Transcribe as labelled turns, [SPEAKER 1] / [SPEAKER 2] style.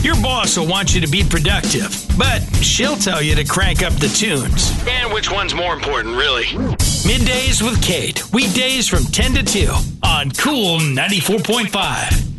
[SPEAKER 1] Your boss will want you to be productive, but she'll tell you to crank up the tunes. And which one's more important, really? Middays with Kate. Weekdays from 10 to 2 on Cool 94.5.